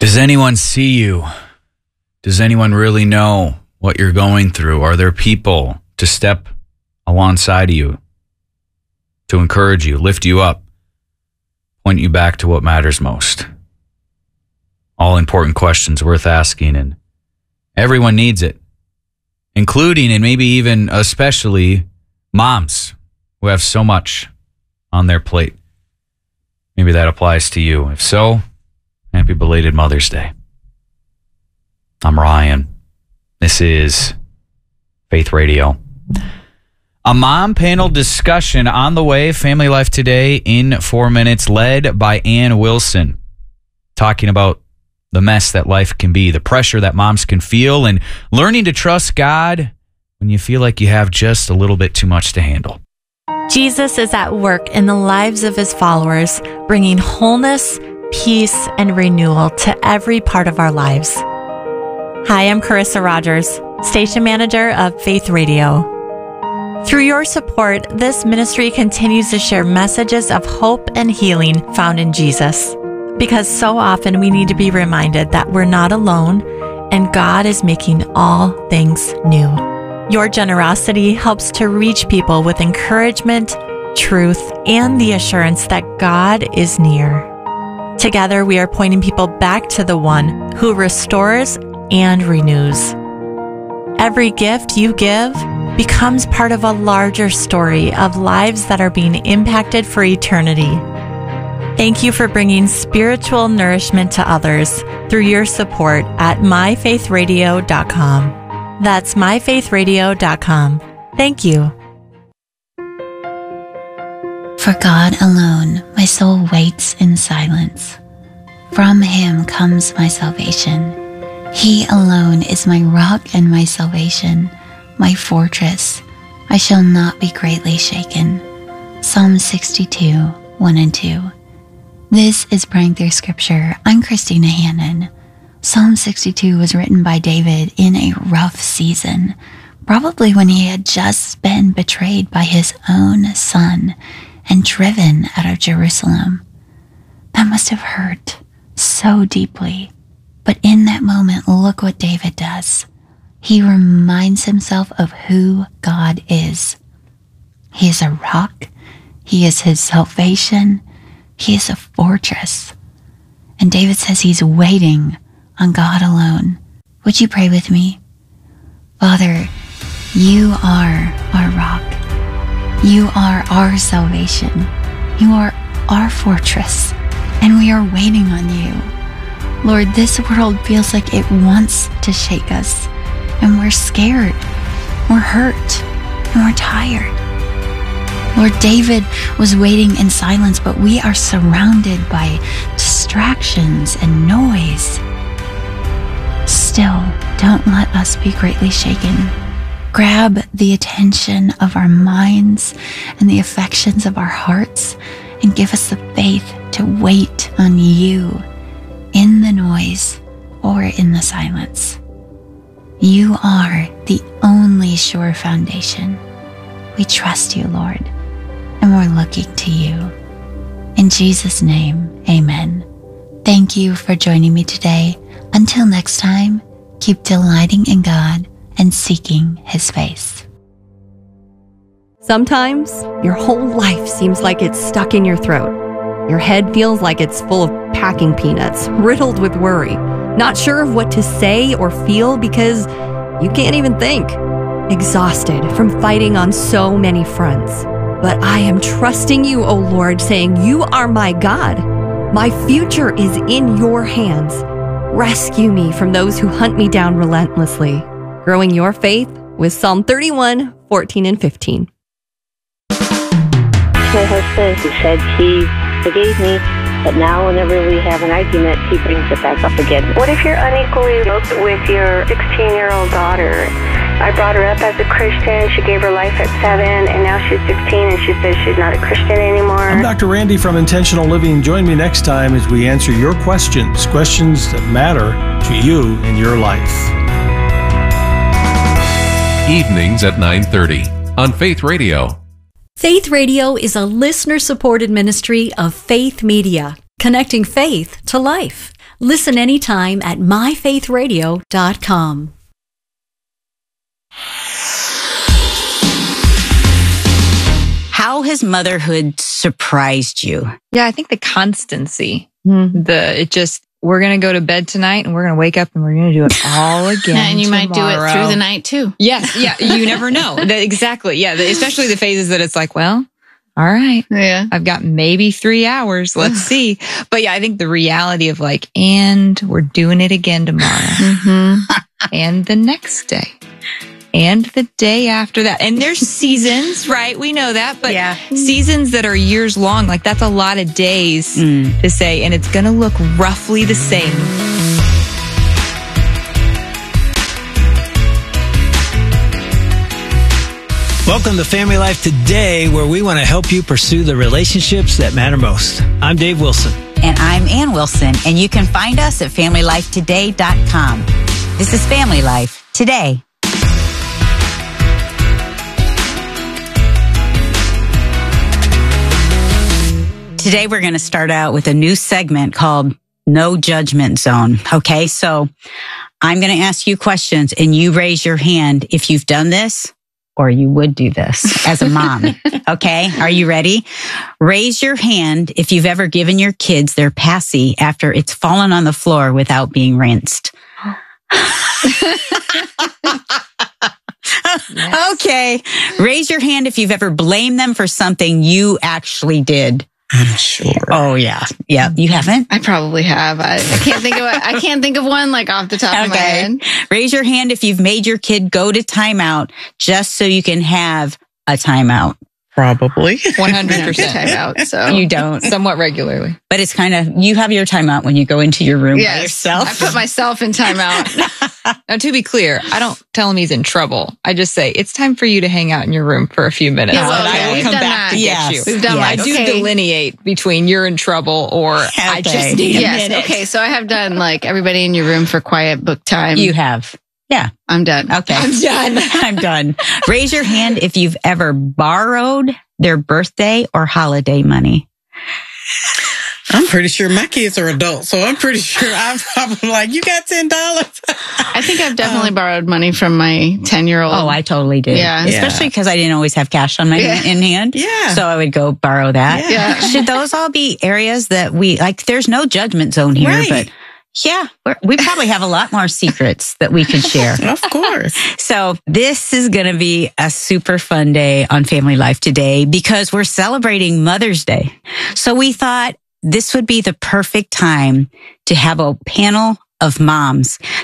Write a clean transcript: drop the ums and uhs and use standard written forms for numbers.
Does anyone see you? Does anyone really know what you're going through? Are there people to step alongside of you, to encourage you, lift you up, point you back to what matters most? All important questions worth asking, and everyone needs it, including and maybe even especially moms who have so much on their plate. Maybe that applies to you. If so, happy belated Mother's Day. I'm Ryan. This is Faith Radio. A mom panel discussion on the way. Family Life Today in 4 minutes, led by Ann Wilson, talking about the mess that life can be, the pressure that moms can feel, and learning to trust God when you feel like you have just a little bit too much to handle. Jesus is at work in the lives of his followers, bringing wholeness, peace, and renewal to every part of our lives. Hi, I'm Carissa Rogers, station manager of Faith Radio. Through your support, this ministry continues to share messages of hope and healing found in Jesus. Because so often we need to be reminded that we're not alone and God is making all things new. Your generosity helps to reach people with encouragement, truth, and the assurance that God is near. Together, we are pointing people back to the one who restores and renews. Every gift you give becomes part of a larger story of lives that are being impacted for eternity. Thank you for bringing spiritual nourishment to others through your support at myfaithradio.com. That's myfaithradio.com. Thank you. For God alone, my soul waits in silence. From him comes my salvation. He alone is my rock and my salvation, my fortress. I shall not be greatly shaken. Psalm 62, 1 and 2. This is Praying Through Scripture. I'm Christina Hannon. Psalm 62 was written by David in a rough season, probably when he had just been betrayed by his own son and driven out of Jerusalem. That must have hurt so deeply. But in that moment, look what David does. He reminds himself of who God is. He is a rock. He is his salvation. He is a fortress. And David says he's waiting on God alone. Would you pray with me? Father, you are our rock. You are our salvation. You are our fortress. And we are waiting on you. Lord, this world feels like it wants to shake us. And we're scared. We're hurt. And we're tired. Lord, David was waiting in silence, but we are surrounded by distractions and noise. Still, don't let us be greatly shaken. Grab the attention of our minds and the affections of our hearts and give us the faith to wait on you in the noise or in the silence. You are the only sure foundation. We trust you, Lord, and we're looking to you. In Jesus' name, amen. Thank you for joining me today. Until next time, keep delighting in God and seeking his face. Sometimes your whole life seems like it's stuck in your throat. Your head feels like it's full of packing peanuts, riddled with worry, not sure of what to say or feel because you can't even think. Exhausted from fighting on so many fronts. But I am trusting you, O Lord, saying, you are my God. My future is in your hands. Rescue me from those who hunt me down relentlessly. Growing your faith with Psalm 31, 14 and 15. My husband, he said he forgave me, but now whenever we have an argument, he brings it back up again. What if you're unequally yoked with your 16-year-old daughter? I brought her up as a Christian. She gave her life at 7, and now she's 16, and she says she's not a Christian anymore. I'm Dr. Randy from Intentional Living. Join me next time as we answer your questions that matter to you in your life. Evenings at 9:30 on Faith Radio. Faith Radio is a listener-supported ministry of Faith Media, connecting faith to life. Listen anytime at myfaithradio.com. How has motherhood surprised you? Yeah, I think the constancy. We're going to go to bed tonight and we're going to wake up and we're going to do it all again. And you might do it through the night too. Yes. Yeah. You never know. Exactly. Yeah. Especially the phases that it's like, well, all right. Yeah. I've got maybe 3 hours. Let's see. But yeah, I think the reality of like, and we're doing it again tomorrow and the next day and the day after that. And there's seasons, right? We know that, but seasons that are years long, like that's a lot of days to say, and it's going to look roughly the same. Welcome to Family Life Today, where we want to help you pursue the relationships that matter most. I'm Dave Wilson. And I'm Ann Wilson, and you can find us at FamilyLifeToday.com. This is Family Life Today. Today we're going to start out with a new segment called No Judgment Zone. Okay, so I'm going to ask you questions, and you raise your hand if you've done this or you would do this as a mom. Okay, are you ready? Raise your hand if you've ever given your kids their passy after it's fallen on the floor without being rinsed. Okay, raise your hand if you've ever blamed them for something you actually did. I'm sure. Oh yeah. Yeah. You haven't? I probably have. I can't think of I can't think of one like off the top of my head. Raise your hand if you've made your kid go to timeout just so you can have a timeout. Probably. 100% timeout. So you don't. Somewhat regularly. But it's kind of, you have your timeout when you go into your room by yourself. I put myself in timeout. Now, to be clear, I don't tell him he's in trouble. I just say, it's time for you to hang out in your room for a few minutes. Yeah, well, I will come back to get you. We've done I do delineate between you're in trouble or I just need a minute. Okay, so I have done like everybody in your room for quiet book time. You have. Yeah. I'm done. Okay. I'm done. I'm done. Raise your hand if you've ever borrowed their birthday or holiday money. I'm pretty sure my kids are adults, so I'm pretty sure I'm probably like, you got $10. I think I've definitely borrowed money from my 10-year-old. Oh, I totally did. Yeah. Especially because I didn't always have cash on my in hand. Yeah. So I would go borrow that. Yeah. Should those all be areas that we, like, there's no judgment zone here, but yeah, we probably have a lot more secrets that we could share. Of course. So this is going to be a super fun day on Family Life Today because we're celebrating Mother's Day. So we thought this would be the perfect time to have a panel of moms